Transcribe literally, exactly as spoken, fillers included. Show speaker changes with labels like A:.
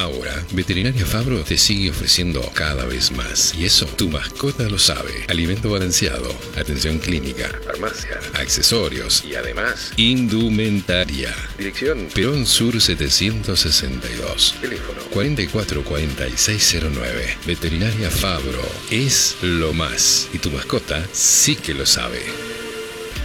A: Ahora, Veterinaria Fabro te sigue ofreciendo cada vez más. Y eso, tu mascota lo sabe. Alimento balanceado, atención clínica, farmacia, accesorios y además, indumentaria. Dirección: Perón Sur setecientos sesenta y dos. Teléfono: cuatro cuatro cuatro seis cero nueve. Veterinaria Fabro es lo más. Y tu mascota sí que lo sabe.